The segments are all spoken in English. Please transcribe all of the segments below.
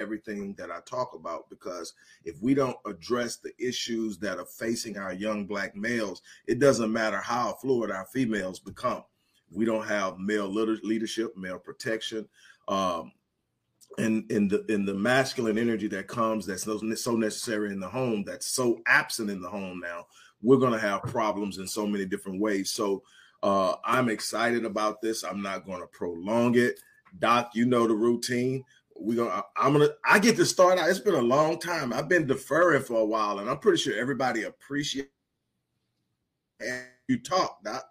everything that I talk about, because if we don't address the issues that are facing our young Black males, it doesn't matter how fluid our females become. We don't have male leadership, male protection, and in the masculine energy that comes, that's so necessary in the home, that's so absent in the home now, we're going to have problems in so many different ways. So I'm excited about this. I'm not going to prolong it. Doc, you know the routine. I get to start out. It's been a long time. I've been deferring for a while, and I'm pretty sure everybody appreciates you talk, Doc.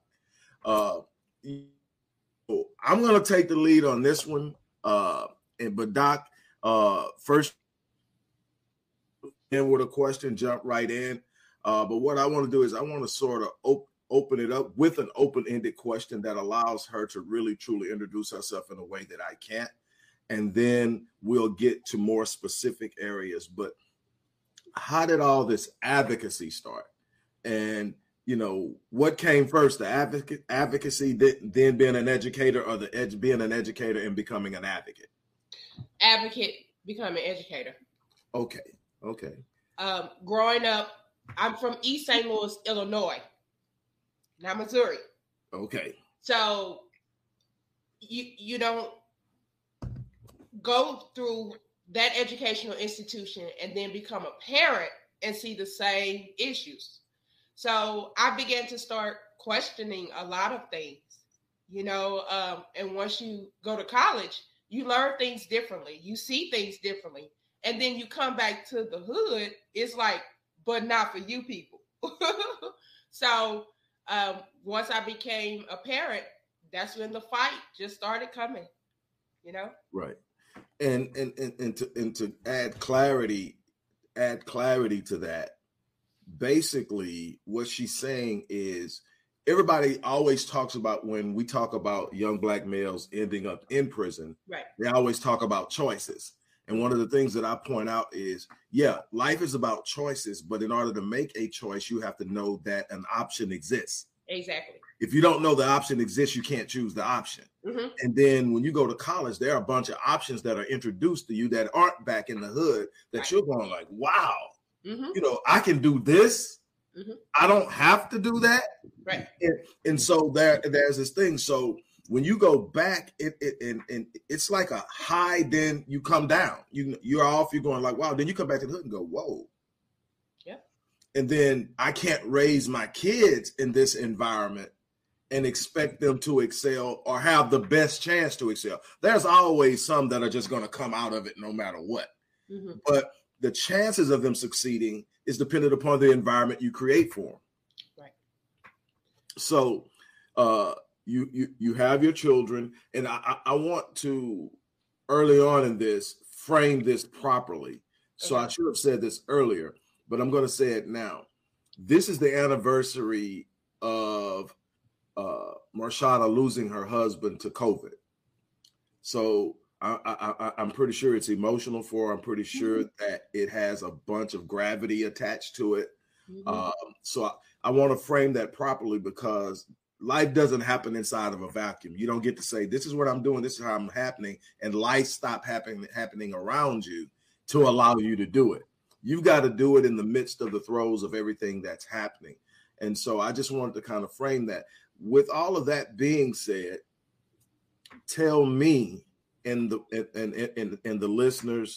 I'm going to take the lead on this one. But Doc, first in with a question, jump right in. But what I want to do is I want to sort of open it up with an open-ended question that allows her to really, truly introduce herself in a way that I can't. And then we'll get to more specific areas. But how did all this advocacy start? And, you know, what came first, the advocacy, then being an educator, or being an educator and becoming an advocate? Advocate, becoming educator. Okay. Growing up, I'm from East St. Louis, Illinois, not Missouri. Okay. So you don't go through that educational institution and then become a parent and see the same issues. So I began to start questioning a lot of things, you know, and once you go to college, you learn things differently. You see things differently. And then you come back to the hood, it's like, but not for you people. So once I became a parent, that's when the fight just started coming, you know? Right. And to add clarity to that, basically what she's saying is, everybody always talks about, when we talk about young Black males ending up in prison, right, they always talk about choices. And one of the things that I point out is, yeah, life is about choices, but in order to make a choice, you have to know that an option exists. Exactly. If you don't know the option exists, you can't choose the option. Mm-hmm. And then when you go to college, there are a bunch of options that are introduced to you that aren't back in the hood, that right, you're going like, wow, mm-hmm, you know, I can do this. Mm-hmm. I don't have to do that. Right. And so there's this thing. So when you go back, it's like a high, then you come down. You're off, you're going like, wow. Then you come back to the hood and go, whoa. Yeah. And then I can't raise my kids in this environment and expect them to excel or have the best chance to excel. There's always some that are just going to come out of it no matter what. Mm-hmm. But the chances of them succeeding is dependent upon the environment you create for them. Right. So you have your children, and I want to, early on in this, frame this properly. So I should have said this earlier, but I'm going to say it now. This is the anniversary of Marshada losing her husband to COVID. So I'm pretty sure it's emotional for her. I'm pretty sure that it has a bunch of gravity attached to it. Mm-hmm. So I want to frame that properly, because life doesn't happen inside of a vacuum. You don't get to say, this is what I'm doing, this is how I'm happening, and life stop happening around you to allow you to do it. You've got to do it in the midst of the throes of everything that's happening. And so I just wanted to kind of frame that. With all of that being said, tell me and the listeners,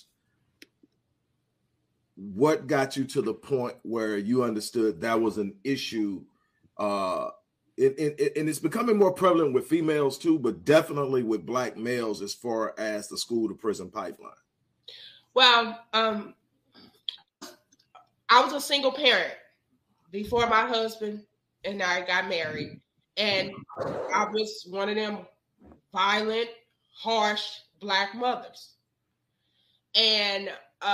what got you to the point where you understood that was an issue? And it's becoming more prevalent with females too, but definitely with Black males as far as the school to prison pipeline. Well, I was a single parent before my husband and I got married. And I was one of them violent, harsh Black mothers. And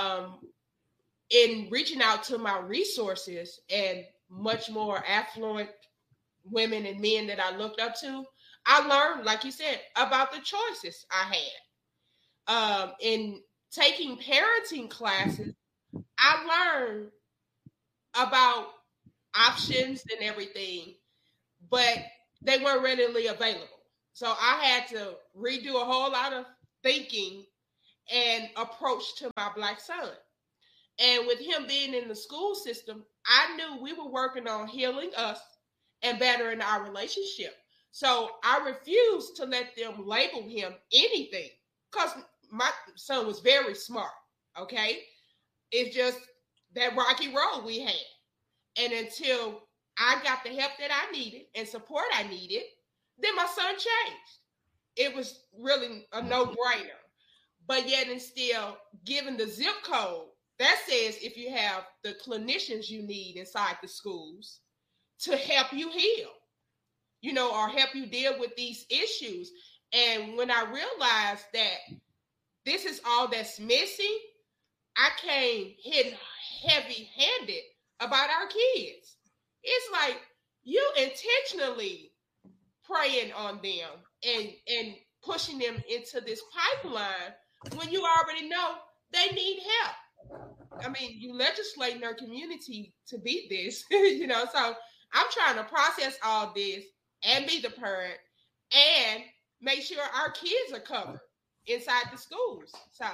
in reaching out to my resources and much more affluent women and men that I looked up to, I learned, like you said, about the choices I had. In taking parenting classes, I learned about options and everything, but they weren't readily available. So I had to redo a whole lot of thinking and approach to my Black son. And with him being in the school system, I knew we were working on healing us and bettering our relationship. So I refused to let them label him anything because my son was very smart. Okay. It's just that rocky road we had. And until I got the help that I needed and support I needed, then my son changed. It was really a no-brainer. But yet and still, given the zip code, that says if you have the clinicians you need inside the schools to help you heal, or help you deal with these issues. And when I realized that this is all that's missing, I came hitting heavy-handed about our kids. It's like you intentionally preying on them and pushing them into this pipeline when you already know they need help. I mean, you legislate in our community to beat this, so I'm trying to process all this and be the parent and make sure our kids are covered inside the schools. So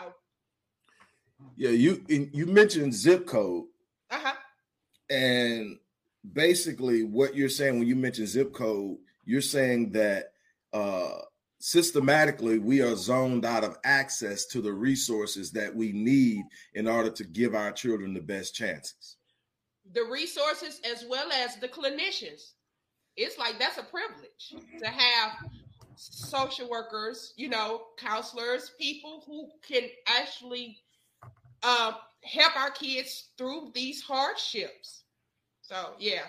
yeah, you mentioned zip code. Uh-huh. And basically what you're saying when you mention zip code, you're saying that systematically we are zoned out of access to the resources that we need in order to give our children the best chances. The resources as well as the clinicians. It's like that's a privilege to have social workers, counselors, people who can actually help our kids through these hardships. So, yeah.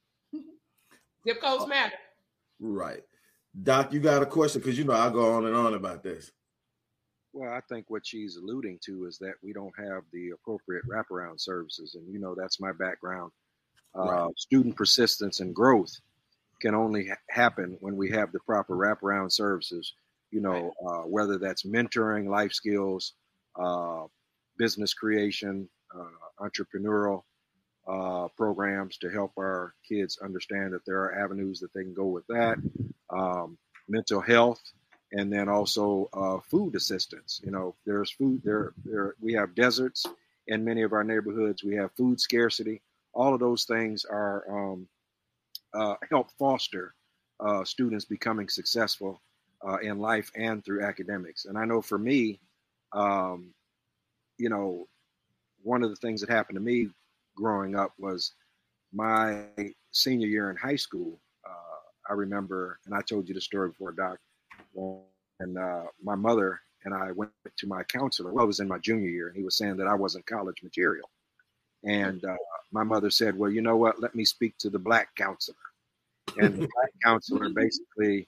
Zip codes matter. Right. Doc, you got a question? Because, I go on and on about this. Well, I think what she's alluding to is that we don't have the appropriate wraparound services. And, that's my background. Right. Student persistence and growth can only happen when we have the proper wraparound services, right. Whether that's mentoring, life skills, business creation, entrepreneurial programs to help our kids understand that there are avenues that they can go with that, mental health, and then also food assistance. There's food there. We have deserts in many of our neighborhoods. We have food scarcity. All of those things are help foster students becoming successful in life and through academics. And I know for me, one of the things that happened to me growing up was my senior year in high school. I remember, and I told you the story before, Doc, and my mother and I went to my counselor. Well, I was in my junior year, and he was saying that I wasn't college material. And my mother said, well, you know what? Let me speak to the Black counselor. And the Black counselor basically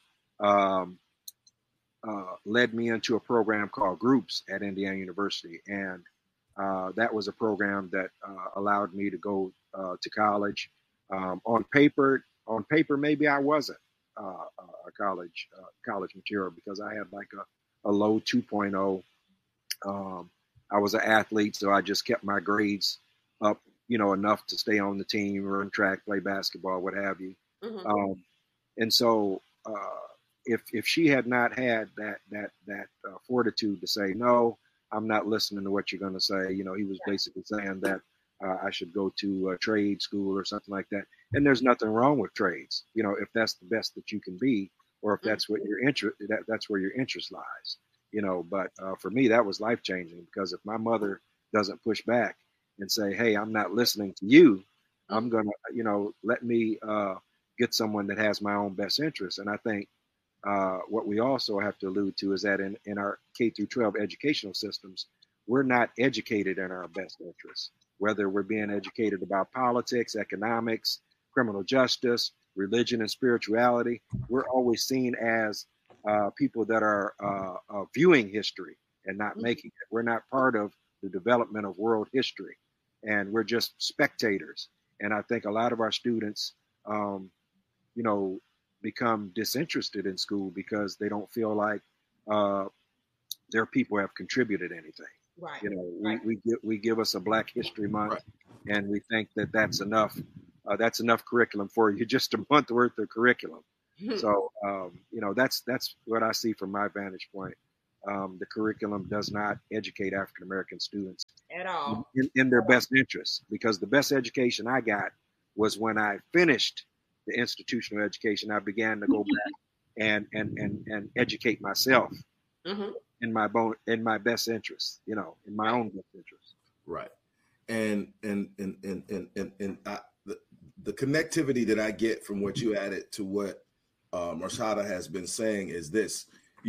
led me into a program called Groups at Indiana University. And that was a program that allowed me to go to college. On paper, maybe I wasn't a college material because I had like a low 2.0. I was an athlete, so I just kept my grades up, enough to stay on the team, run track, play basketball, what have you. Mm-hmm. And so if she had not had that fortitude to say, no, I'm not listening to what you're going to say. He was basically saying that I should go to a trade school or something like that. And there's nothing wrong with trades, if that's the best that you can be, or if that's what your interest, that's where your interest lies, But for me, that was life changing because if my mother doesn't push back and say, hey, I'm not listening to you, I'm going to, let me get someone that has my own best interest. And I think what we also have to allude to is that in our K through 12 educational systems, we're not educated in our best interests, whether we're being educated about politics, economics, criminal justice, religion, and spirituality. We're always seen as people that are viewing history and not making it. We're not part of the development of world history, and we're just spectators. And I think a lot of our students, become disinterested in school because they don't feel like their people have contributed anything. Right. We give us a Black History Month, and we think that that's enough. That's enough curriculum for you, just a month worth of curriculum. So, that's what I see from my vantage point. the curriculum does not educate African American students At all. in their best interests, because the best education I got was when I finished the institutional education. I began to go back and educate myself in my best interest, in my own best interest. Right. And the connectivity that I get from what you added to what Marshada has been saying is this,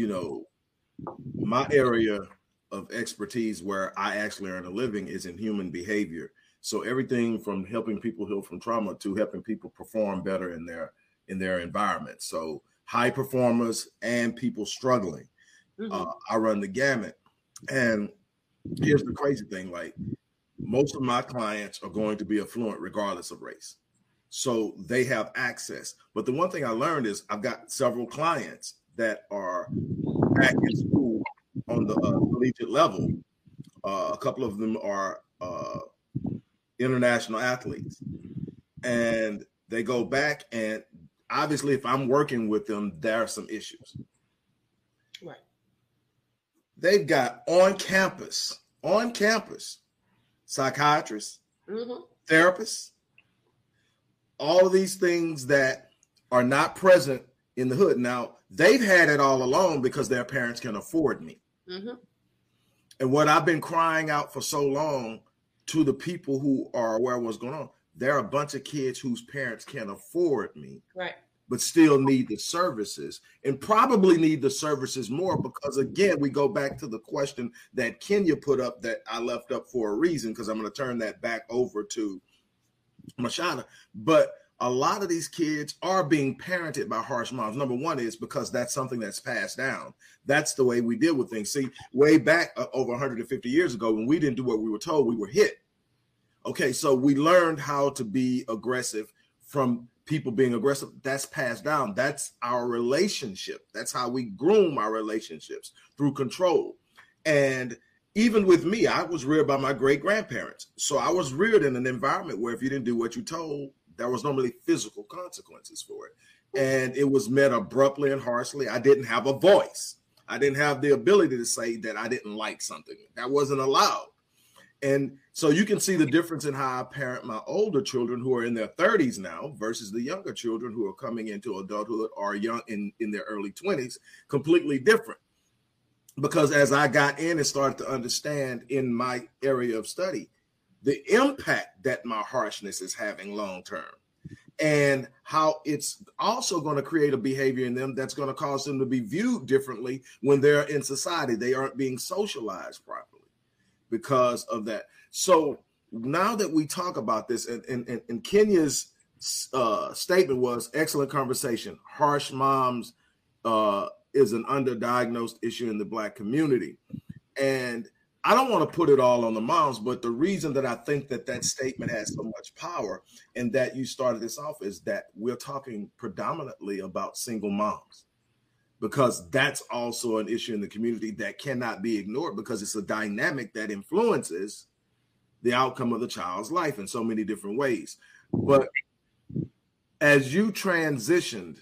my area of expertise where I actually earn a living is in human behavior. So everything from helping people heal from trauma to helping people perform better in their environment. So high performers and people struggling. I run the gamut. And here's the crazy thing, like most of my clients are going to be affluent regardless of race. So they have access. But the one thing I learned is I've got several clients that are back in school on the collegiate level. A couple of them are international athletes. And they go back, and obviously if I'm working with them, there are some issues. Right. They've got on campus, psychiatrists, therapists, all of these things that are not present in the hood. Now, they've had it all along because their parents can afford me. And what I've been crying out for so long to the people who are aware of what's going on, there are a bunch of kids whose parents can't afford me, right, but still need the services, and probably need the services more because, again, we go back to the question that Kenya put up that I left up for a reason, because I'm going to turn that back over to Marshada. But a lot of these kids are being parented by harsh moms. Number one is because that's something that's passed down. That's the way we deal with things. See, way back over 150 years ago, when we didn't do what we were told, we were hit. Okay, so we learned how to be aggressive from people being aggressive. That's passed down. That's our relationship. That's how we groom our relationships, through control. And even with me, I was reared by my great-grandparents. So I was reared in an environment where if you didn't do what you told, there was normally physical consequences for it. And it was met abruptly and harshly. I didn't have a voice. I didn't have the ability to say that I didn't like something. That wasn't allowed. And so you can see the difference in how I parent my older children who are in their 30s now versus the younger children who are coming into adulthood or young in their early 20s, completely different. Because as I got in and started to understand in my area of study, the impact that my harshness is having long-term, and how it's also going to create a behavior in them that's going to cause them to be viewed differently when they're in society. They aren't being socialized properly because of that. So now that we talk about this, and Kenya's statement was excellent conversation. Harsh moms is an underdiagnosed issue in the Black community. And I don't want to put it all on the moms, but the reason that I think that statement has so much power and that you started this off is that we're talking predominantly about single moms, because that's also an issue in the community that cannot be ignored, because it's a dynamic that influences the outcome of the child's life in so many different ways. But as you transitioned,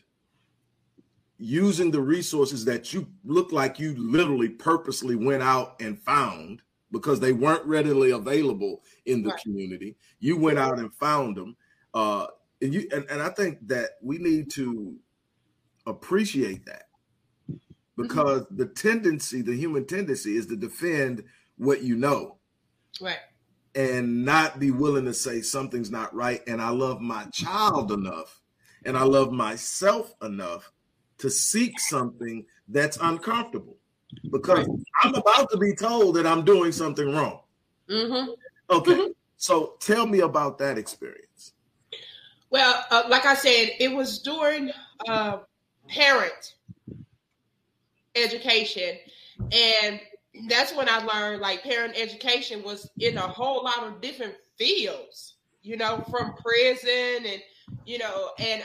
using the resources that you look like you literally purposely went out and found because they weren't readily available in the community. You went out and found them. And I think that we need to appreciate that, because the human tendency is to defend what you know. Right. And not be willing to say something's not right. And I love my child enough and I love myself enough to seek something that's uncomfortable, because I'm about to be told that I'm doing something wrong. Okay. So tell me about that experience. Well, like I said, it was during parent education. And that's when I learned like parent education was in a whole lot of different fields, from prison and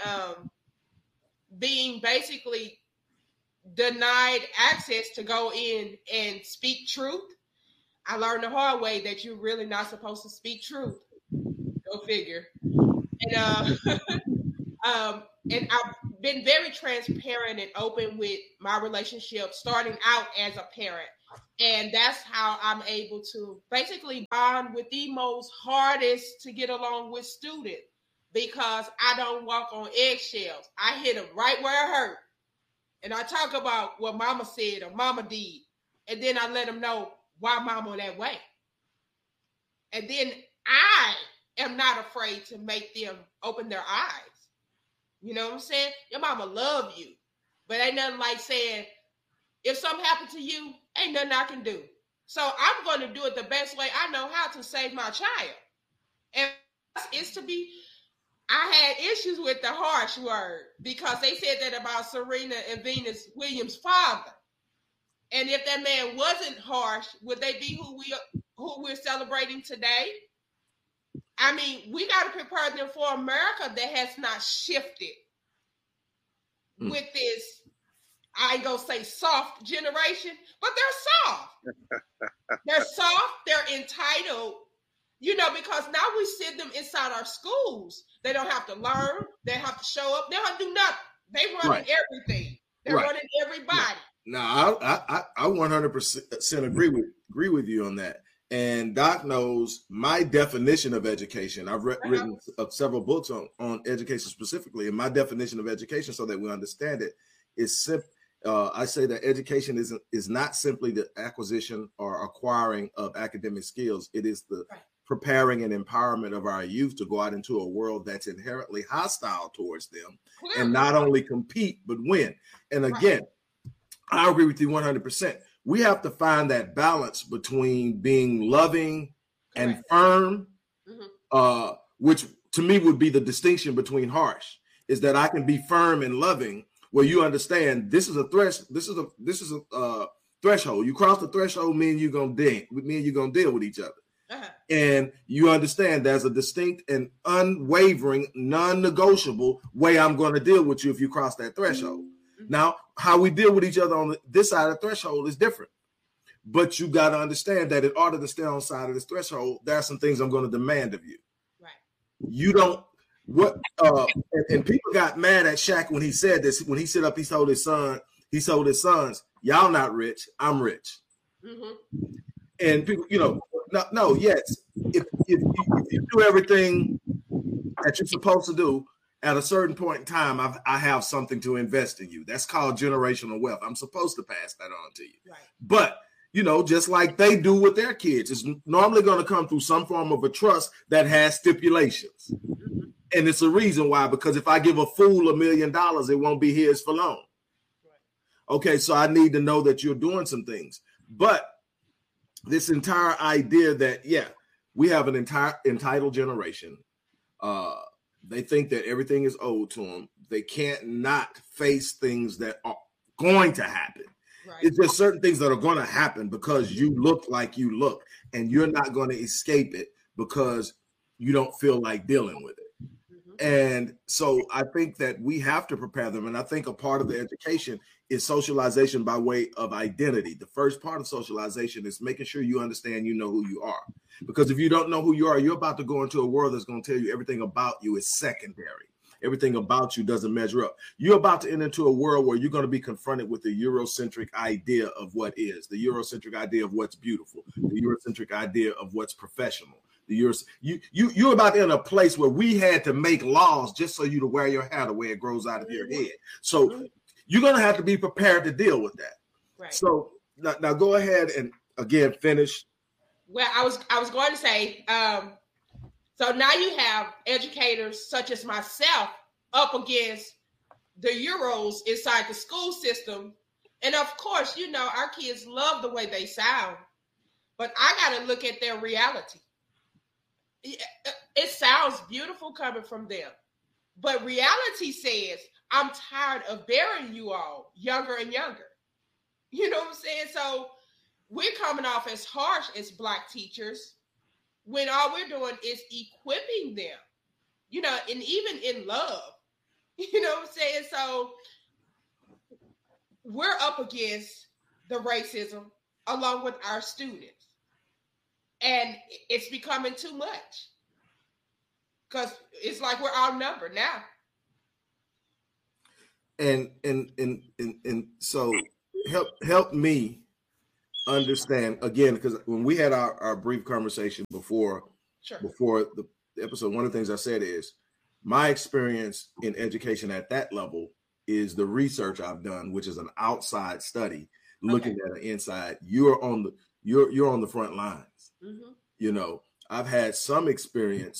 being basically denied access to go in and speak truth. I learned the hard way that you're really not supposed to speak truth. Go figure. And and been very transparent and open with my relationship starting out as a parent. And that's how I'm able to basically bond with the most hardest to get along with students, because I don't walk on eggshells. I hit them right where it hurt. And I talk about what mama said or mama did. And then I let them know why mama that way. And then I am not afraid to make them open their eyes. You know what I'm saying? Your mama love you. But ain't nothing like saying, if something happened to you, ain't nothing I can do. So I'm going to do it the best way I know how to save my child. And it's to be, I had issues with the harsh word because they said that about Serena and Venus Williams' father. And if that man wasn't harsh, would they be who we're celebrating today? I mean, we got to prepare them for America that has not shifted with this, I ain't gonna say soft generation, but they're soft. They're soft, they're entitled, you know, because now we send them inside our schools. They don't have to learn, they have to show up, they don't have to do nothing. They running everything. They're running everybody. Now, I 100% agree with you on that. And Doc knows my definition of education. I've written several books on education specifically, and my definition of education, so that we understand it, is simple. I say that education is not simply the acquisition or acquiring of academic skills. It is the preparing and empowerment of our youth to go out into a world that's inherently hostile towards them, and not only compete but win. And again, I agree with you 100%. We have to find that balance between being loving and firm, which to me would be the distinction between harsh, is that I can be firm and loving where you understand this is a threshold. You cross the threshold, me and you gonna deal with each other. And you understand there's a distinct and unwavering, non-negotiable way I'm going to deal with you if you cross that threshold. Now, how we deal with each other on this side of the threshold is different. But you got to understand that in order to stay on side of this threshold, there are some things I'm going to demand of you. Right. You don't, and people got mad at Shaq when he said this, when he stood up, he told his sons, y'all not rich, I'm rich. And people, yes, if you do everything that you're supposed to do, at a certain point in time, I have something to invest in you. That's called generational wealth. I'm supposed to pass that on to you. Right. But, just like they do with their kids, it's normally going to come through some form of a trust that has stipulations. And it's a reason why, because if I give a fool $1 million, it won't be his for long. Right. Okay, so I need to know that you're doing some things. But this entire idea that, we have an entire entitled generation. They think that everything is owed to them. They can't not face things that are going to happen. Right. It's just certain things that are going to happen because you look like you look, and you're not going to escape it because you don't feel like dealing with it. And so I think that we have to prepare them. And I think a part of the education is socialization by way of identity. The first part of socialization is making sure you understand you know who you are. Because if you don't know who you are, you're about to go into a world that's going to tell you everything about you is secondary. Everything about you doesn't measure up. You're about to enter into a world where you're going to be confronted with the Eurocentric idea of what is, the Eurocentric idea of what's beautiful, the Eurocentric idea of what's professional. You're about to enter a place where we had to make laws just so you to wear your hair the way it grows out of your head. So you're going to have to be prepared to deal with that. Right. So now go ahead and again finish. Well, I was going to say, so now you have educators such as myself up against the Euros inside the school system. And of course, our kids love the way they sound, but I got to look at their reality. It sounds beautiful coming from them, but reality says, I'm tired of bearing you all younger and younger. You know what I'm saying? So we're coming off as harsh as Black teachers when all we're doing is equipping them, and even in love, you know what I'm saying? So we're up against the racism along with our students. And it's becoming too much because it's like we're outnumbered now. And so help me understand again, because when we had our brief conversation before the episode, one of the things I said is my experience in education at that level is the research I've done, which is an outside study looking at an inside. You're on the front lines. Mm-hmm. You know, I've had some experience.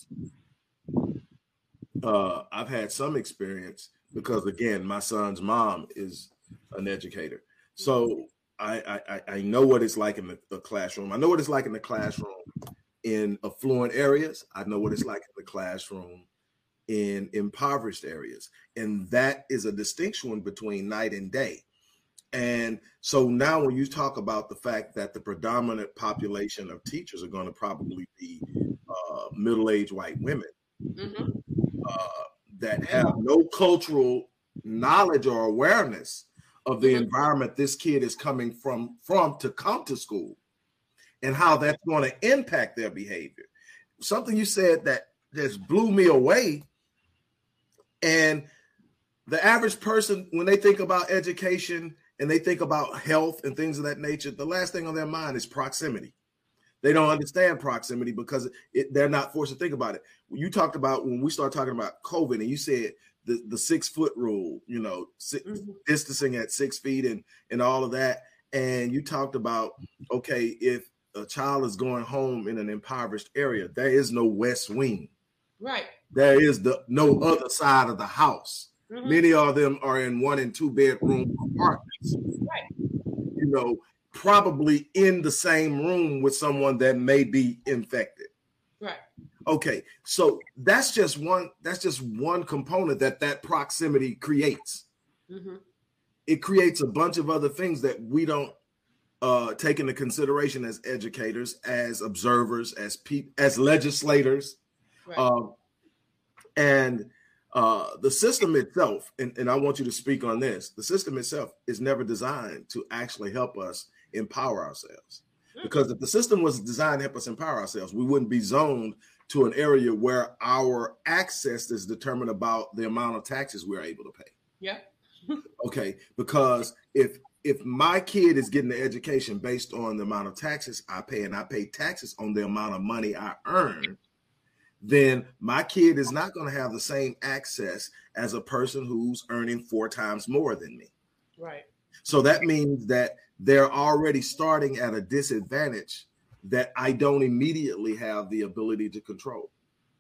Because again, my son's mom is an educator, so I know what it's like in the classroom. I know what it's like in the classroom in affluent areas. I know what it's like in the classroom in impoverished areas, and that is a distinction between night and day. And so now when you talk about the fact that the predominant population of teachers are going to probably be middle-aged white women, mm-hmm. That have no cultural knowledge or awareness of the environment this kid is coming from to come to school, and how that's going to impact their behavior. Something you said that just blew me away. And the average person, when they think about education and they think about health and things of that nature, the last thing on their mind is proximity. They don't understand proximity because they're not forced to think about it. You talked about when we started talking about COVID, and you said the 6 foot rule, you know, distancing at 6 feet and all of that. And you talked about, okay, if a child is going home in an impoverished area, there is no west wing. Right. There is no other side of the house. Mm-hmm. Many of them are in 1 and 2 bedroom apartments. Right. You know, probably in the same room with someone that may be infected. Right. Okay. So that's just one component that proximity creates. Mm-hmm. It creates a bunch of other things that we don't take into consideration as educators, as observers, as legislators. Right. And the system itself, and I want you to speak on this, the system itself is never designed to actually help us empower ourselves. Because if the system was designed to help us empower ourselves, we wouldn't be zoned to an area where our access is determined about the amount of taxes we're able to pay. Yeah. Okay. Because if my kid is getting the education based on the amount of taxes I pay, and I pay taxes on the amount of money I earn, then my kid is not going to have the same access as a person who's earning 4 times more than me. Right. So that means that they're already starting at a disadvantage that I don't immediately have the ability to control.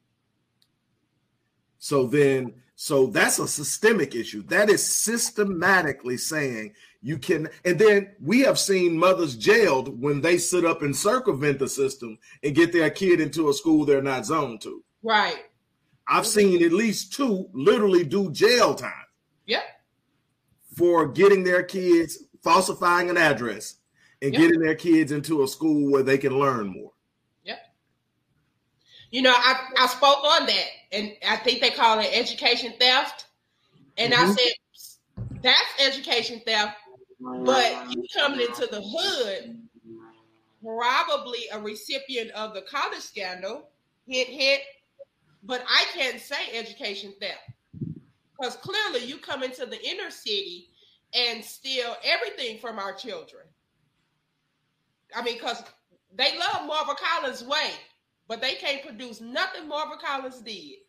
So that's a systemic issue. That is systematically saying you can, and then we have seen mothers jailed when they sit up and circumvent the system and get their kid into a school they're not zoned to. Right. I've seen at least 2 literally do jail time. Yep. For getting their kids, falsifying an address and getting their kids into a school where they can learn more. Yep. You know, I spoke on that, and I think they call it education theft. And I said, that's education theft, but you coming into the hood, probably a recipient of the college scandal, hint, but I can't say education theft. Because clearly you come into the inner city and steal everything from our children. I mean, because they love Marva Collins' way, but they can't produce nothing Marva Collins did.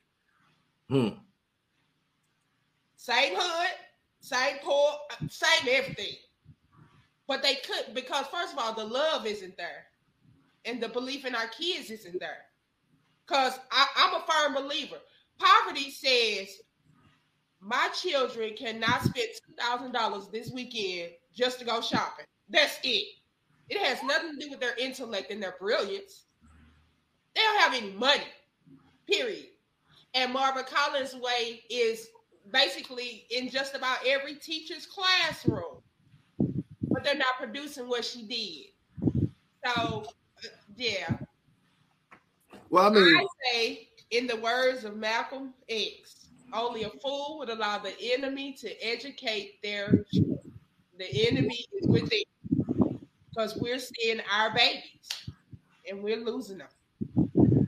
Same hood, same poor, same everything. But they couldn't, because first of all, the love isn't there. And the belief in our kids isn't there. Because I'm a firm believer. Poverty says, my children cannot spend $2,000 this weekend just to go shopping. That's it. It has nothing to do with their intellect and their brilliance. They don't have any money, period. And Marva Collins' way is basically in just about every teacher's classroom. But they're not producing what she did. So, yeah. Well, I mean, I say, in the words of Malcolm X, only a fool would allow the enemy to educate their children. The enemy is within, because we're seeing our babies and we're losing them.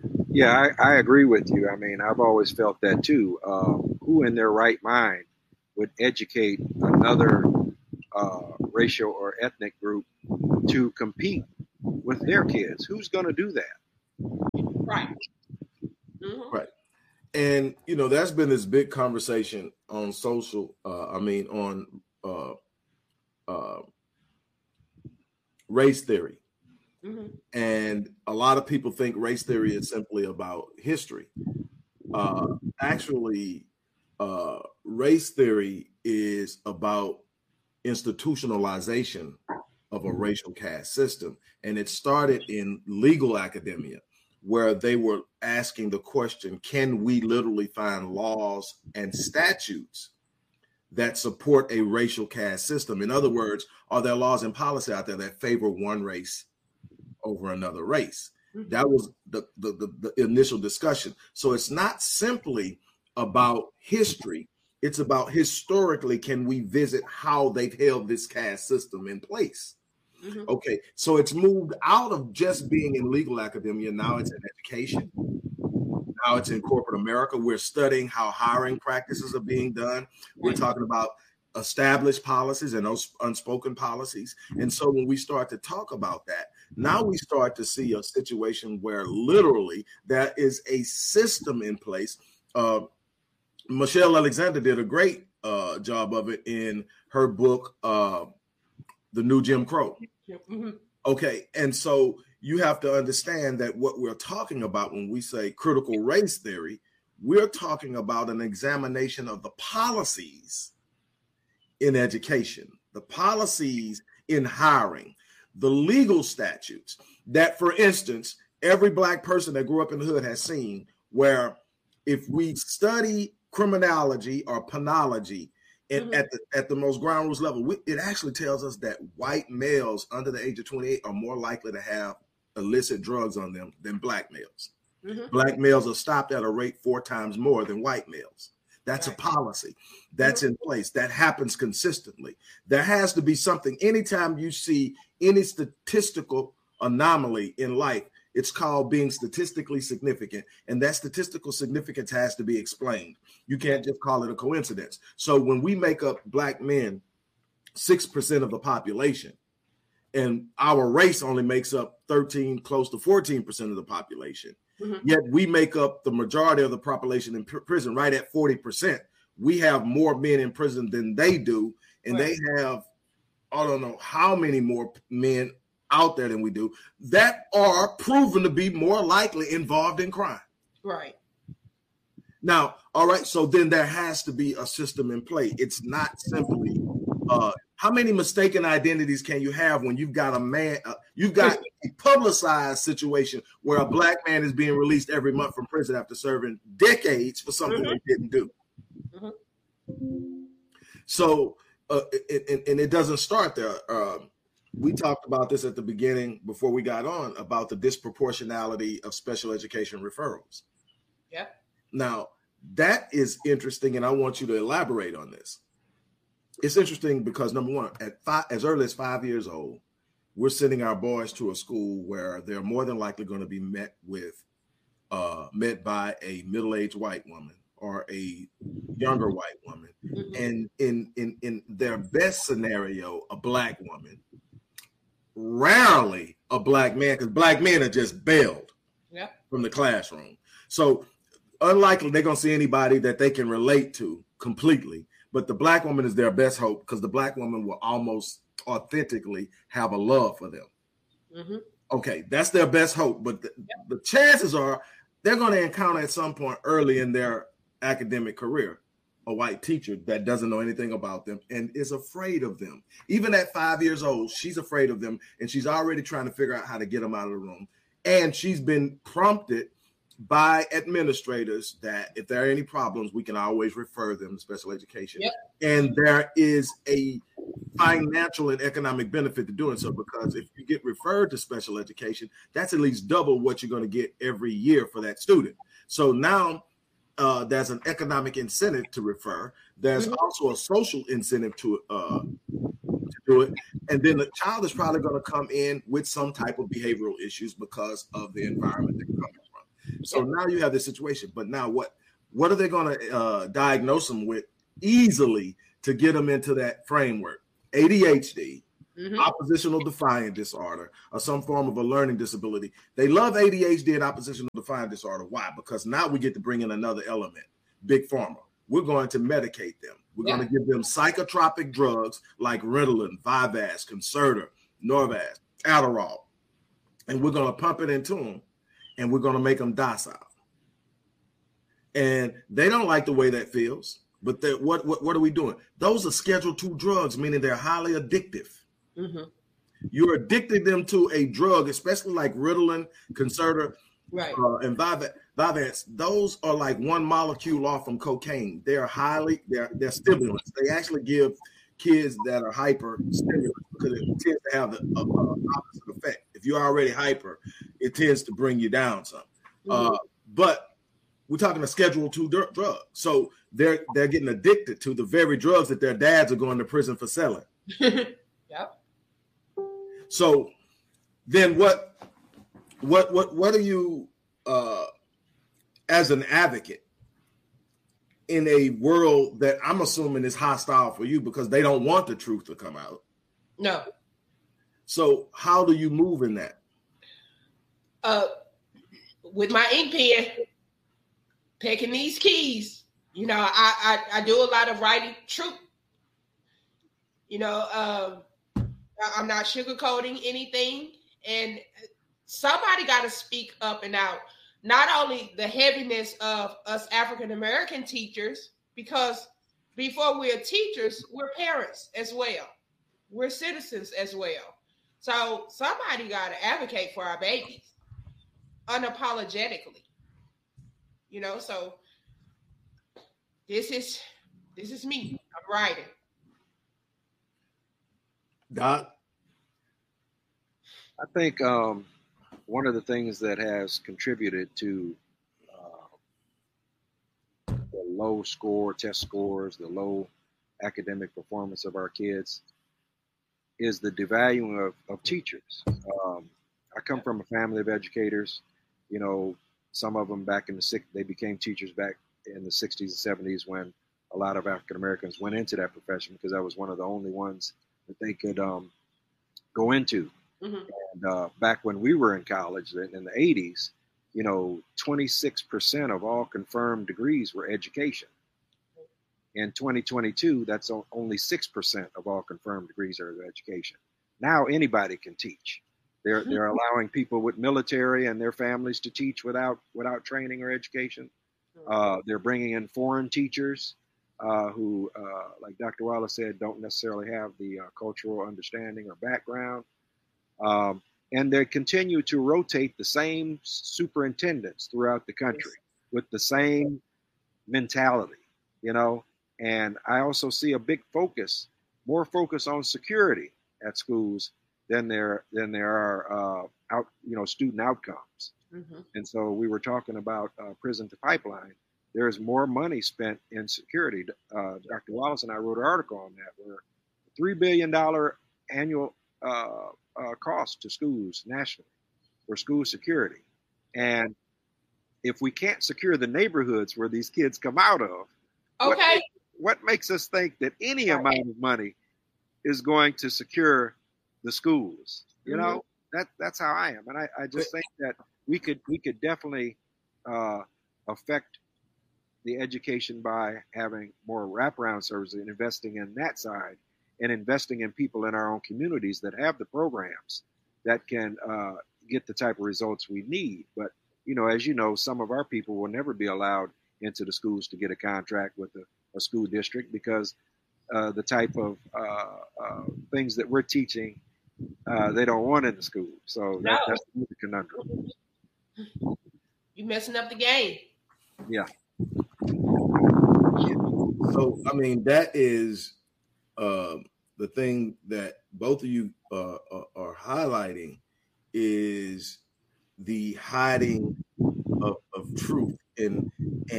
Yeah, I agree with you. I mean, I've always felt that too. Who in their right mind would educate another racial or ethnic group to compete with their kids. Who's going to do that? Right. Mm-hmm. Right. And, you know, there's been this big conversation on race theory. Mm-hmm. And a lot of people think race theory is simply about history. Actually, race theory is about institutionalization of a racial caste system. And it started in legal academia, where they were asking the question, can we literally find laws and statutes that support a racial caste system? In other words, are there laws and policy out there that favor one race over another race? Mm-hmm. That was the initial discussion. So it's not simply about history. It's about historically, can we visit how they've held this caste system in place? Mm-hmm. Okay, so it's moved out of just being in legal academia. Now it's in education. Now it's in corporate America. We're studying how hiring practices are being done. We're talking about established policies and those unspoken policies. And so when we start to talk about that, now we start to see a situation where literally there is a system in place. Michelle Alexander did a great job of it in her book, The New Jim Crow. Mm-hmm. Okay, and so you have to understand that what we're talking about when we say critical race theory, we're talking about an examination of the policies in education, the policies in hiring, the legal statutes that, for instance, every Black person that grew up in the hood has seen, where if we study criminology or penology and at the most ground rules level, it actually tells us that white males under the age of 28 are more likely to have illicit drugs on them than Black males. Mm-hmm. Black males are stopped at a rate 4 times more than white males. That's a policy that's in place that happens consistently. There has to be something. Anytime you see any statistical anomaly in life, it's called being statistically significant. And that statistical significance has to be explained. You can't just call it a coincidence. So when we make up Black men 6% of the population, and our race only makes up 13, close to 14% of the population, yet we make up the majority of the population in prison, right at 40%. We have more men in prison than they do, and they have, I don't know how many more men out there than we do that are proven to be more likely involved in crime. Right. Now, all right, so then there has to be a system in play. It's not simply how many mistaken identities can you have when you've got a man, you've got a publicized situation where a Black man is being released every month from prison after serving decades for something they didn't do. So, and it doesn't start there. We talked about this at the beginning before we got on about the disproportionality of special education referrals. Yeah. Now, that is interesting, and I want you to elaborate on this. It's interesting because, number one, as early as 5 years old, we're sending our boys to a school where they're more than likely going to be met by a middle-aged white woman or a younger white woman, and in their best scenario, a Black woman. Rarely a Black man, because Black men are just bailed from the classroom. So unlikely they're going to see anybody that they can relate to completely. But the Black woman is their best hope, because the Black woman will almost authentically have a love for them. Okay, that's their best hope. But the chances are they're going to encounter at some point early in their academic career a white teacher that doesn't know anything about them and is afraid of them. Even at 5 years old, she's afraid of them, and she's already trying to figure out how to get them out of the room. And she's been prompted by administrators that if there are any problems, we can always refer them to special education. And there is a financial and economic benefit to doing so, because if you get referred to special education, that's at least double what you're going to get every year for that student. So now there's an economic incentive to refer. There's also a social incentive to do it. And then the child is probably going to come in with some type of behavioral issues because of the environment they're coming from. So now you have this situation. But now what are they going to diagnose them with easily to get them into that framework. ADHD, oppositional defiant disorder, or some form of a learning disability. They love ADHD and oppositional defiant disorder. Why? Because now we get to bring in another element, Big Pharma. We're going to medicate them. We're going to give them psychotropic drugs like Ritalin, Vyvanse, Concerta, Norvasc, Adderall, and we're going to pump it into them, and we're going to make them docile. And they don't like the way that feels, but what are we doing? Those are Schedule II drugs, meaning they're highly addictive. You're addicting them to a drug, especially like Ritalin, Concerta, and Vyvanse. Those are like one molecule off from cocaine. They're stimulants. They actually give kids that are hyper stimulants because it tends to have the opposite effect. If you're already hyper, it tends to bring you down some. But we're talking a Schedule II drug, so they're getting addicted to the very drugs that their dads are going to prison for selling. So then what are you as an advocate in a world that I'm assuming is hostile for you because they don't want the truth to come out? No. So how do you move in that? With my ink pen, picking these keys. You know, I do a lot of writing truth. You know, I'm not sugarcoating anything. And somebody got to speak up and out. Not only the heaviness of us African-American teachers, because before we're teachers, we're parents as well. We're citizens as well. So somebody got to advocate for our babies unapologetically. You know, so this is me. I'm writing. Doc? I think one of the things that has contributed to the low test scores, the low academic performance of our kids is the devaluing of teachers. I come from a family of educators. You know, some of them back in they became teachers back in the 60s and 70s when a lot of African Americans went into that profession because that was one of the only ones that they could go into. And back when we were in college in the 80s, you know, 26% of all confirmed degrees were education. In 2022, that's only 6% of all confirmed degrees are education. Now anybody can teach. They're allowing people with military and their families to teach without training or education. They're bringing in foreign teachers who, like Dr. Wallace said, don't necessarily have the cultural understanding or background. And they continue to rotate the same superintendents throughout the country with the same mentality, you know. And I also see a big more focus on security at schools than there are student outcomes. And so we were talking about prison to pipeline. There is more money spent in security. Dr. Wallace and I wrote an article on that, where $3 billion annual cost to schools nationally for school security. And if we can't secure the neighborhoods where these kids come out of, what makes us think that any amount of money is going to secure the schools? You know, that's how I am. And I just think that we could definitely affect the education by having more wraparound services and investing in that side, and investing in people in our own communities that have the programs that can get the type of results we need. But, you know, as you know, some of our people will never be allowed into the schools to get a contract with a school district because the type of things that we're teaching, they don't want in the school. So that's the conundrum. You're messing up the game. Yeah. So, I mean, that is the thing that both of you are highlighting is the hiding of truth. And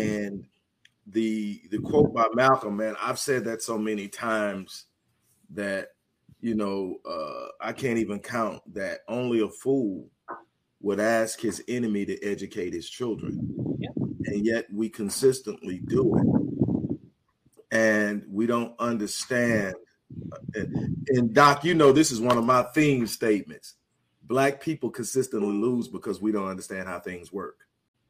the quote by Malcolm, man, I've said that so many times that, you know, I can't even count that only a fool would ask his enemy to educate his children. And yet we consistently do it. and we don't understand. And Doc, you know, this is one of my theme statements. Black people consistently lose because we don't understand how things work.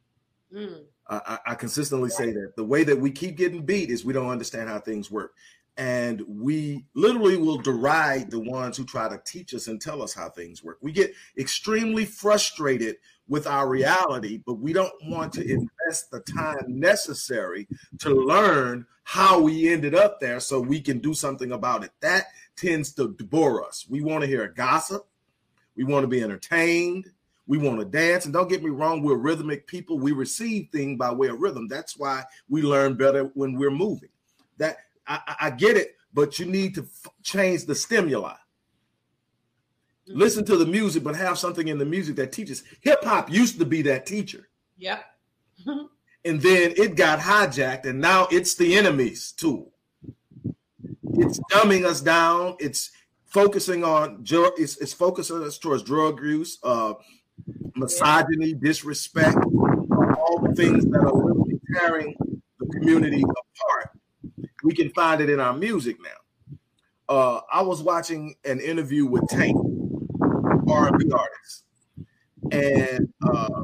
I consistently say that the way that we keep getting beat is we don't understand how things work. And we literally will deride the ones who try to teach us and tell us how things work. We get extremely frustrated with our reality, but we don't want to invest the time necessary to learn how we ended up there so we can do something about it. That tends to bore us. We want to hear gossip. We want to be entertained. We want to dance. And don't get me wrong, we're rhythmic people. We receive things by way of rhythm. That's why we learn better when we're moving. That I get it, but you need to change the stimuli. Listen to the music, but have something in the music that teaches. Hip hop used to be that teacher. Yep. And then it got hijacked, and now it's the enemy's tool. It's dumbing us down. It's focusing on it's focusing us towards drug use, misogyny, disrespect, all the things that are literally tearing the community apart. We can find it in our music now. I was watching an interview with Tank, R&B artist, and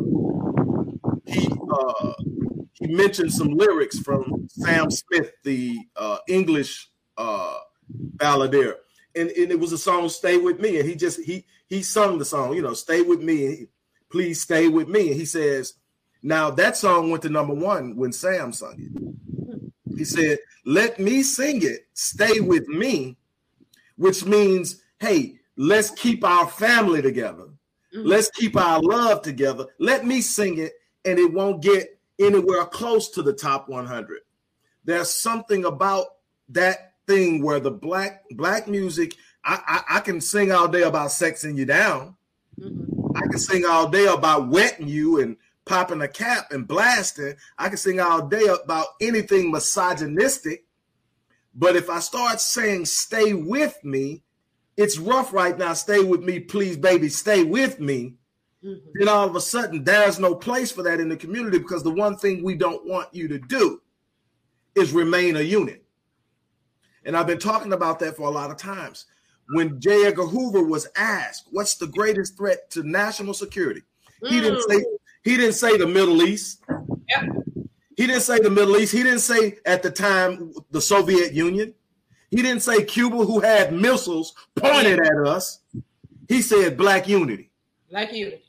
he mentioned some lyrics from Sam Smith, the English balladeer, and it was a song "Stay With Me," and he sung the song, you know, "Stay with me, please stay with me," and he says, now that song went to #1 when Sam sung it. He said, let me sing it, stay with me, which means, hey, let's keep our family together. Let's keep our love together. Let me sing it, and it won't get anywhere close to the top 100. There's something about that thing where the black music, I can sing all day about sexing you down. I can sing all day about wetting you and popping a cap and blasting. I can sing all day about anything misogynistic. But if I start saying stay with me, it's rough right now. Stay with me, please, baby, stay with me. Then all of a sudden, there's no place for that in the community, because the one thing we don't want you to do is remain a unit. And I've been talking about that for a lot of times. When J. Edgar Hoover was asked, what's the greatest threat to national security? He didn't say the Middle East. Yep. He didn't say the Middle East. He didn't say at the time the Soviet Union. He didn't say Cuba, who had missiles pointed at us. He said black unity. Black unity.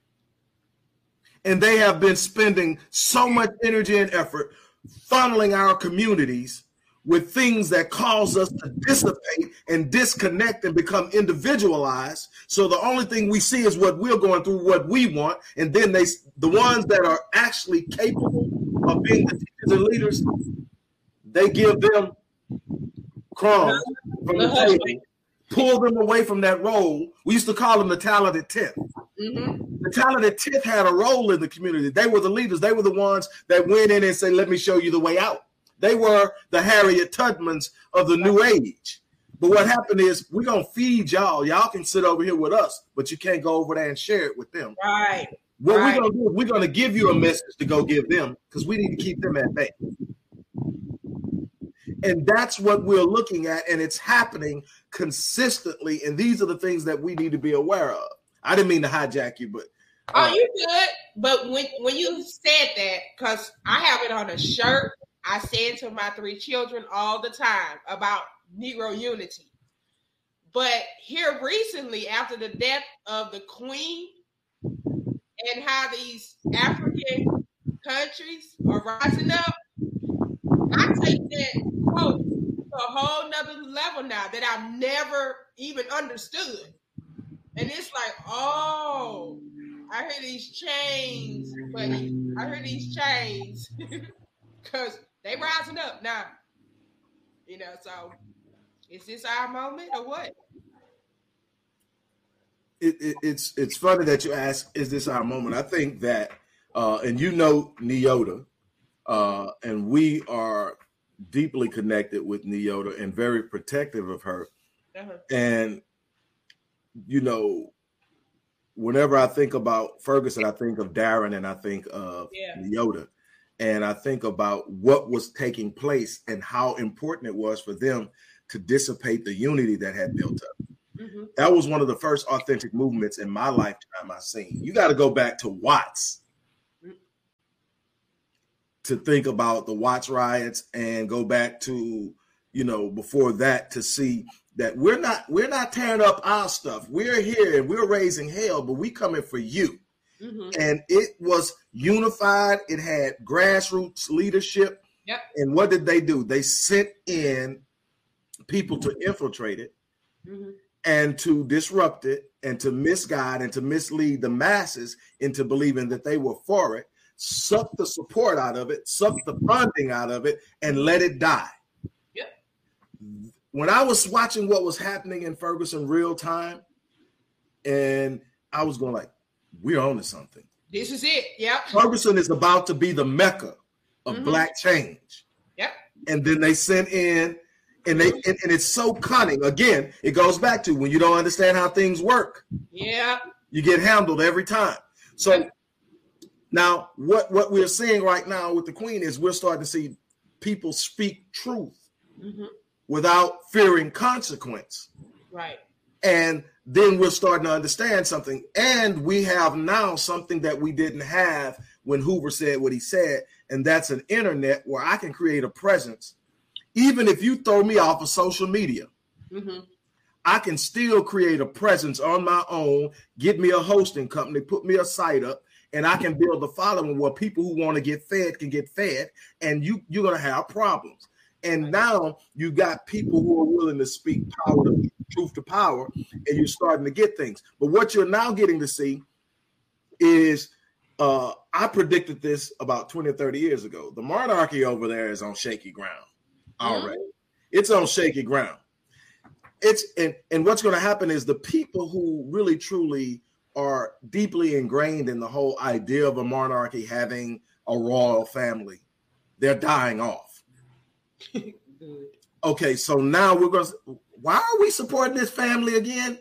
And they have been spending so much energy and effort funneling our communities with things that cause us to dissipate and disconnect and become individualized. So the only thing we see is what we're going through, what we want. And then the ones that are actually capable of being the teachers and leaders, they give them crumbs from the table, pull them away from that role. We used to call them the talented 10th. The talented 10th had a role in the community. They were the leaders. They were the ones that went in and said, let me show you the way out. They were the Harriet Tubmans of the new age. But what happened is, we're going to feed y'all. Y'all can sit over here with us, but you can't go over there and share it with them. Right. What we're going to do is we're going to give you a message to go give them, because we need to keep them at bay. And that's what we're looking at, and it's happening consistently. And these are the things that we need to be aware of. I didn't mean to hijack you, but oh, you good. But when you said that, because I have it on a shirt, I say it to my 3 children all the time about Negro unity. But here recently, after the death of the Queen, and how these African countries are rising up, I take that quote to a whole nother level now that I've never even understood. And it's like, oh, I hear these chains, buddy. I hear these chains. Because they rising up now. You know, so is this our moment or what? It's funny that you ask, is this our moment? I think that, and you know Neota, and we are deeply connected with Neota and very protective of her. And, you know, whenever I think about Ferguson, I think of Darren and I think of Neota. And I think about what was taking place and how important it was for them to dissipate the unity that had built up. Mm-hmm. That was one of the first authentic movements in my lifetime I've seen. You got to go back to Watts to think about the Watts riots, and go back to, before that, to see that we're not tearing up our stuff. We're here and we're raising hell, but we coming for you. Mm-hmm. And it was unified. It had grassroots leadership. Yep. And what did they do? They sent in people to infiltrate it, mm-hmm. and to disrupt it, and to misguide and to mislead the masses into believing that they were for it, suck the support out of it, suck the funding out of it, and let it die. Yep. When I was watching what was happening in Ferguson real time, and I was going like, we're on to something. This is it. Yep. Ferguson is about to be the Mecca of mm-hmm. Black change. Yep. And then they sent in, and it's so cunning. Again, it goes back to when you don't understand how things work. Yeah. You get handled every time. So yep. Now what we're seeing right now with the Queen is we're starting to see people speak truth, mm-hmm. without fearing consequence. Right. And then we're starting to understand something. And we have now something that we didn't have when Hoover said what he said. And that's an internet where I can create a presence. Even if you throw me off of social media, mm-hmm. I can still create a presence on my own, get me a hosting company, put me a site up, and I can build a following where people who want to get fed can get fed, and you're going to have problems. And now you got people who are willing to speak truth to power, and you're starting to get things. But what you're now getting to see is, I predicted this about 20 or 30 years ago. The monarchy over there is on shaky ground already. Mm-hmm. It's on shaky ground. And what's going to happen is the people who really truly are deeply ingrained in the whole idea of a monarchy having a royal family, they're dying off. Okay, so now why are we supporting this family again?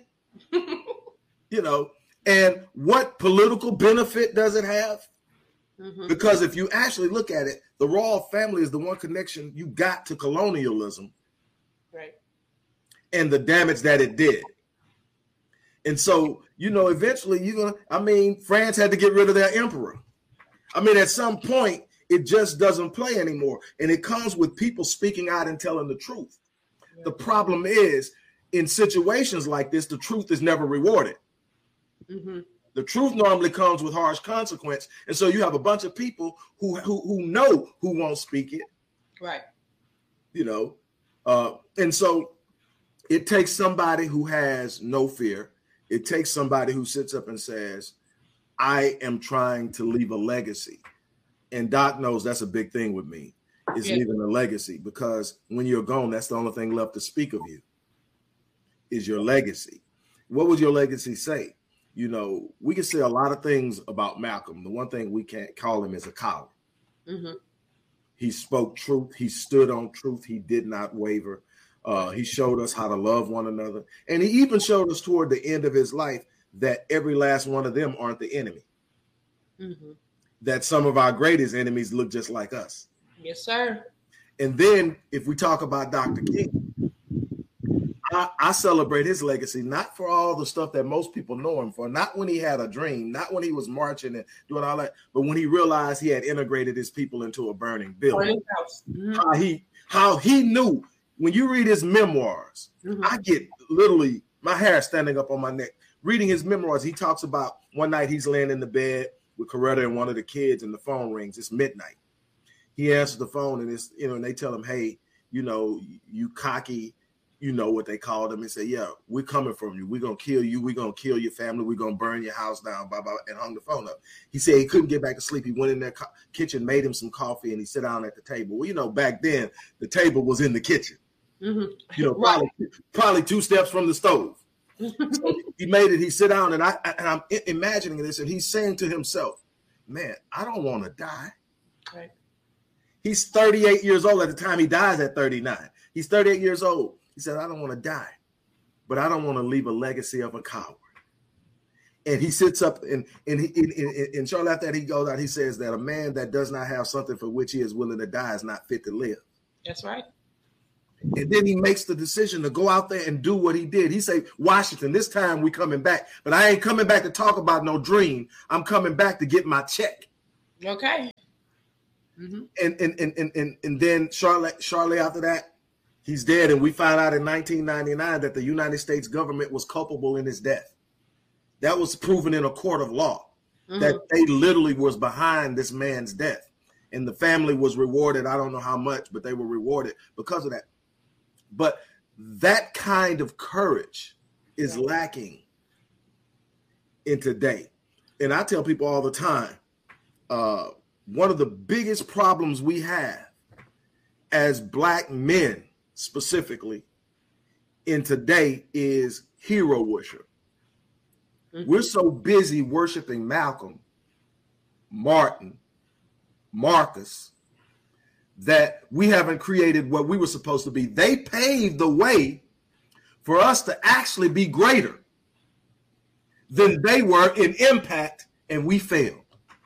And what political benefit does it have? Mm-hmm. Because if you actually look at it, the royal family is the one connection you got to colonialism. Right. And the damage that it did. And so, eventually France had to get rid of their emperor. At some point, it just doesn't play anymore. And it comes with people speaking out and telling the truth. Yeah. The problem is, in situations like this, the truth is never rewarded. Mm-hmm. The truth normally comes with harsh consequence. And so you have a bunch of people who know who won't speak it. Right. And so it takes somebody who has no fear. It takes somebody who sits up and says, I am trying to leave a legacy. And Doc knows that's a big thing with me, is leaving a legacy, because when you're gone, that's the only thing left to speak of you is your legacy. What would your legacy say? We can say a lot of things about Malcolm. The one thing we can't call him is a coward. Mm-hmm. He spoke truth. He stood on truth. He did not waver. He showed us how to love one another. And he even showed us toward the end of his life that every last one of them aren't the enemy. Mm-hmm. That some of our greatest enemies look just like us. Yes, sir. And then if we talk about Dr. King, I celebrate his legacy, not for all the stuff that most people know him for, not when he had a dream, not when he was marching and doing all that, but when he realized he had integrated his people into a burning building. Mm-hmm. How he knew. When you read his memoirs, mm-hmm. I get literally my hair standing up on my neck. Reading his memoirs, he talks about one night he's laying in the bed with Coretta and one of the kids, and the phone rings. It's midnight. He answers the phone, and it's and they tell him, "Hey, you cocky." What they called him, and say, yeah, we're coming from you. We're going to kill you. We're going to kill your family. We're going to burn your house down, blah, blah, and hung the phone up. He said he couldn't get back to sleep. He went in their kitchen, made him some coffee, and he sat down at the table. Well, back then, the table was in the kitchen. Mm-hmm. Probably 2 steps from the stove. So he made it. He sat down, and I'm imagining this, and he's saying to himself, man, I don't want to die. Right. He's 38 years old at the time. He dies at 39. He's 38 years old. He said, I don't want to die, but I don't want to leave a legacy of a coward. And he sits up and shortly after that, he goes out. He says that a man that does not have something for which he is willing to die is not fit to live. That's right. And then he makes the decision to go out there and do what he did. He say, Washington, this time we coming back, but I ain't coming back to talk about no dream. I'm coming back to get my check. Okay. And then shortly after that, he's dead. And we find out in 1999 that the United States government was culpable in his death. That was proven in a court of law, that they literally was behind this man's death. And the family was rewarded. I don't know how much, but they were rewarded because of that. But that kind of courage is lacking in today. And I tell people all the time, one of the biggest problems we have as Black men specifically in today is hero worship. We're so busy worshiping Malcolm, Martin, Marcus, that we haven't created what we were supposed to be. They paved the way for us to actually be greater than they were in impact, and we failed.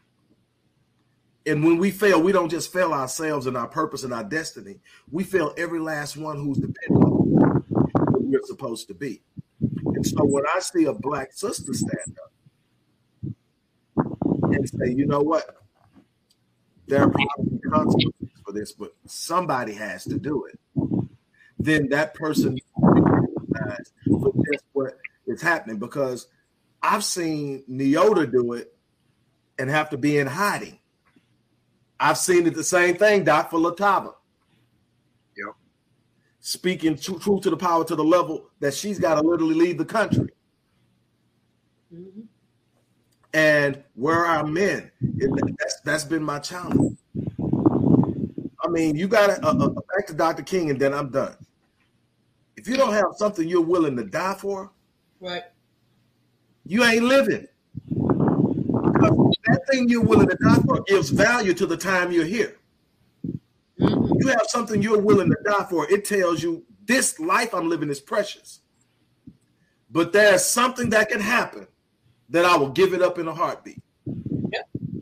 And when we fail, we don't just fail ourselves and our purpose and our destiny. We fail every last one who's dependent on what we're supposed to be. And so when I see a Black sister stand up and say, you know what, there are probably consequences for this, but somebody has to do it, then that person recognizes for just what is happening. Because I've seen Neota do it and have to be in hiding. I've seen it the same thing, Doc, for Latava. Yep. Speaking truth to the power to the level that she's got to literally leave the country. And where are our men? That's been my challenge. I mean, you got to back to Dr. King, and then I'm done. If you don't have something you're willing to die for, right, you ain't living. Because that thing you're willing to die for gives value to the time you're here. You have something you're willing to die for. It tells you this life I'm living is precious. But there's something that can happen that I will give it up in a heartbeat. Yeah.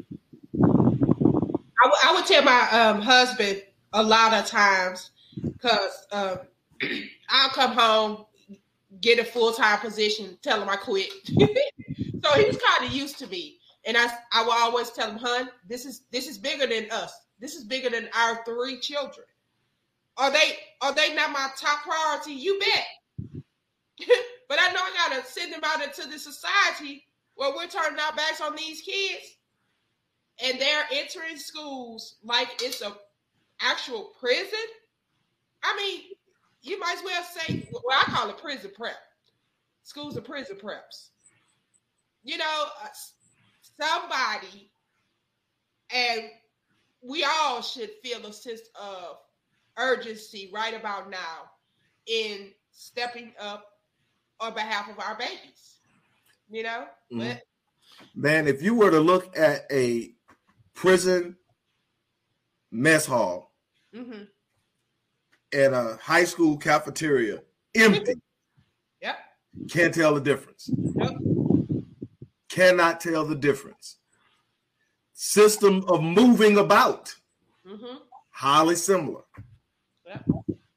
I would tell my husband a lot of times, because I'll come home, get a full-time position, tell him I quit. So he's kind of used to me. And I will always tell him, hon, this is bigger than us. This is bigger than our 3 children. Are they not my top priority? You bet. But I know I gotta send them out into the society where we're turning our backs on these kids, and they're entering schools like it's a actual prison. I mean, you might as well say, well, I call it prison prep. Schools are prison preps. You know, somebody, and we all should feel a sense of urgency right about now in stepping up on behalf of our babies, you know? But, man, if you were to look at a prison mess hall and a high school cafeteria empty, yep, can't tell the difference. Yep. Cannot tell the difference. System of moving about, highly similar. Yep.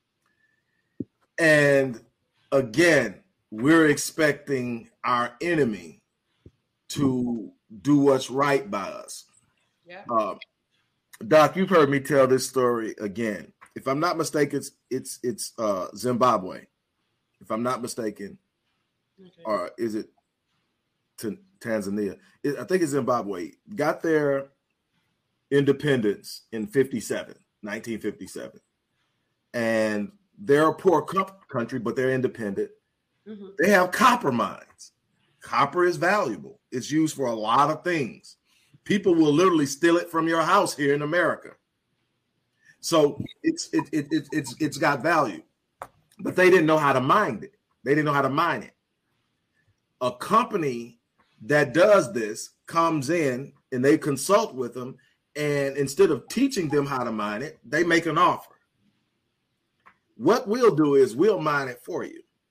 And again, we're expecting our enemy to do what's right by us. Yeah. Doc, you've heard me tell this story again. If I'm not mistaken, it's Zimbabwe. If I'm not mistaken, or is it Tanzania? I think it's Zimbabwe. Got their independence in 1957. And they're a poor country, but they're independent. They have copper mines. Copper is valuable. It's used for a lot of things. People will literally steal it from your house here in America. So it's got value. But they didn't know how to mine it. They didn't know how to mine it. A company that does this comes in and they consult with them, and instead of teaching them how to mine it, they make an offer. What we'll do is we'll mine it for you.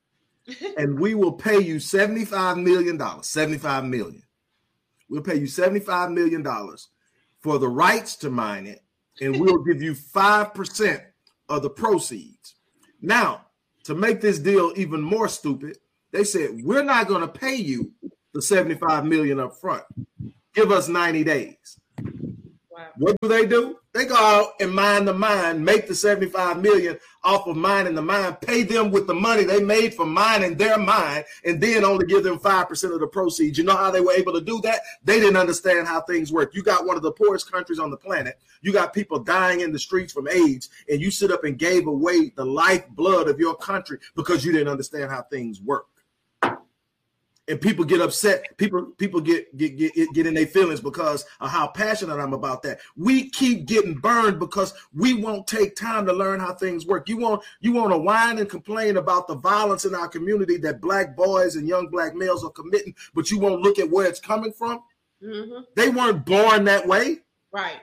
and we will pay you $75 million. $75 million. We'll pay you $75 million for the rights to mine it, and we'll give you 5% of the proceeds. Now, to make this deal even more stupid, they said, we're not going to pay you the $75 million up front. Give us 90 days. Wow. What do? They go out and mine the mine, make the $75 million off of mining the mine, pay them with the money they made from mining their mine, and then only give them 5% of the proceeds. You know how they were able to do that? They didn't understand how things work. You got one of the poorest countries on the planet. You got people dying in the streets from AIDS, and you sit up and gave away the lifeblood of your country because you didn't understand how things work. And people get upset. People get in their feelings because of how passionate I'm about that. We keep getting burned because we won't take time to learn how things work. You want to whine and complain about the violence in our community that black boys and young black males are committing, but you won't look at where it's coming from. Mm-hmm. They weren't born that way. Right.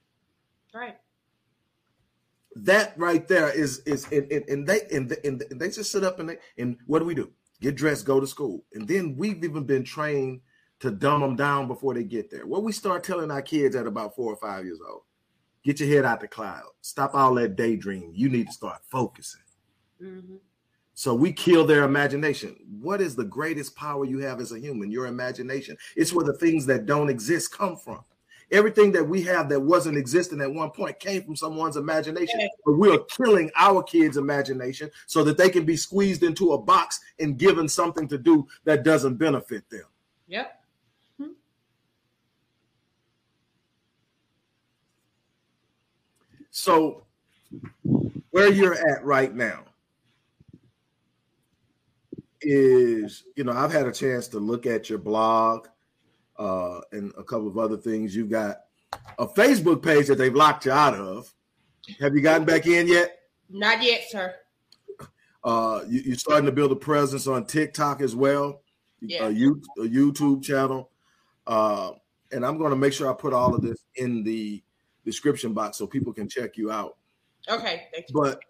That right there is and they just sit up and what do? Get dressed, go to school. And then we've even been trained to dumb them down before they get there. What we start telling our kids at about 4 or 5 years old, get your head out the cloud. Stop all that daydream. You need to start focusing. Mm-hmm. So we kill their imagination. What is the greatest power you have as a human? Your imagination. It's where the things that don't exist come from. Everything that we have that wasn't existing at one point came from someone's imagination. But we are killing our kids' imagination so that they can be squeezed into a box and given something to do that doesn't benefit them. Yep. So where you're at right now is, I've had a chance to look at your blog. And a couple of other things. You've got a Facebook page that they've locked you out of. Have you gotten back in yet? Not yet, sir. You're starting to build a presence on TikTok as well. Yeah. A YouTube channel. And I'm going to make sure I put all of this in the description box so people can check you out. Okay, thank you. But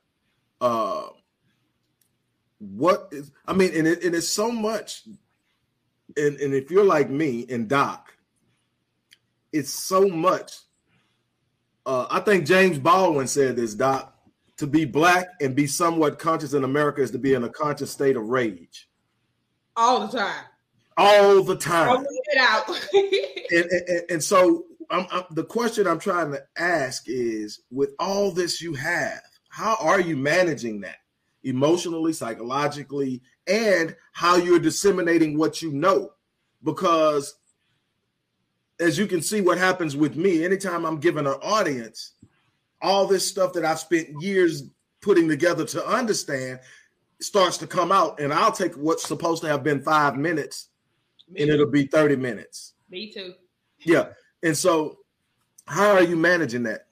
and it's so much. And if you're like me and Doc, it's so much. I think James Baldwin said this, Doc, to be black and be somewhat conscious in America is to be in a conscious state of rage. All the time. All the time. Don't leave it out. and so the question I'm trying to ask is, with all this you have, how are you managing that? Emotionally, psychologically, and how you're disseminating what you know. Because as you can see what happens with me, anytime I'm giving an audience all this stuff that I've spent years putting together to understand starts to come out, and I'll take what's supposed to have been 5 minutes and it'll be 30 minutes. Me too. Yeah. And so how are you managing that?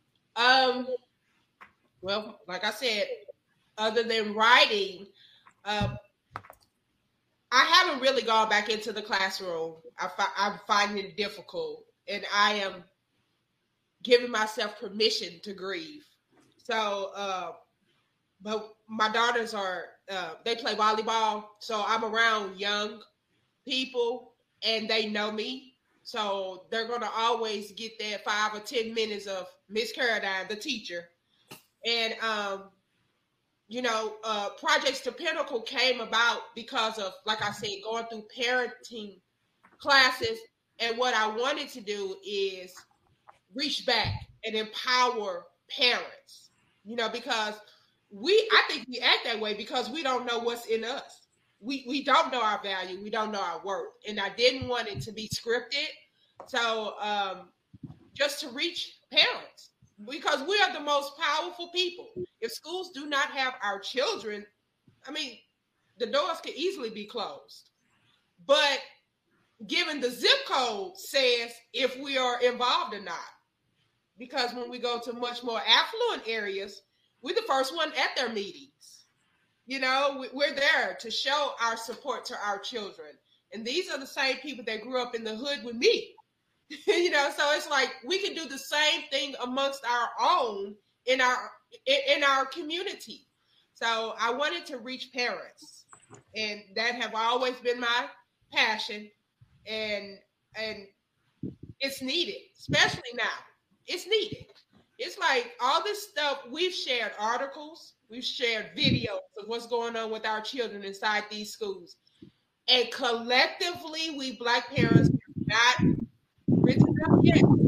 Well, like I said, other than writing, I haven't really gone back into the classroom. I'm finding it difficult, and I am giving myself permission to grieve. So, but my daughters they play volleyball, so I'm around young people, and they know me. So they're going to always get that 5 or 10 minutes of Miss Caradine, the teacher. And, Projects to Pinnacle came about because of, like I said, going through parenting classes. And what I wanted to do is reach back and empower parents, because I think we act that way because we don't know what's in us. We don't know our value. We don't know our worth. And I didn't want it to be scripted. So just to reach parents, because we are the most powerful people. If schools do not have our children, the doors could easily be closed. But given the zip code says if we are involved or not. Because when we go to much more affluent areas, we're the first one at their meetings. We're there to show our support to our children. And these are the same people that grew up in the hood with me. So it's like we can do the same thing amongst our own in our community. So I wanted to reach parents, and that have always been my passion. And it's needed, especially now. It's needed. It's like all this stuff, we've shared articles, we've shared videos of what's going on with our children inside these schools. And collectively, we Black parents have not risen up yet.